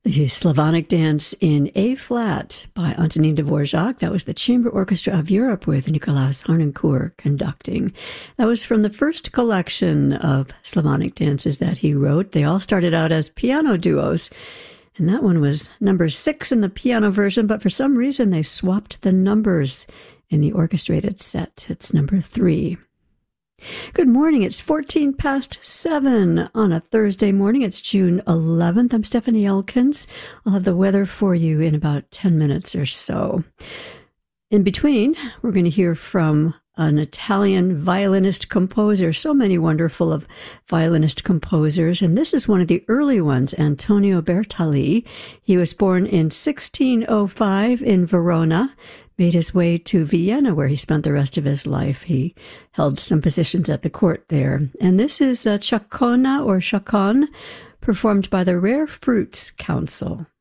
The Slavonic Dance in A-flat by Antonin Dvorak. That was the Chamber Orchestra of Europe with Nikolaus Harnoncourt conducting. That was from the first collection of Slavonic dances that he wrote. They all started out as piano duos, and that one was number 6 in the piano version, but for some reason they swapped the numbers in the orchestrated set. It's number 3. Good morning. It's 14 past 7 on a Thursday morning. It's June 11th. I'm Stephanie Elkins. I'll have the weather for you in about 10 minutes or so. In between, we're going to hear from an Italian violinist composer. So many wonderful of violinist composers, and this is one of the early ones, Antonio Bertali. He was born in 1605 in Verona, made his way to Vienna, where he spent the rest of his life. He held some positions at the court there. And this is Chacona or Chacon, performed by the Rare Fruits Council.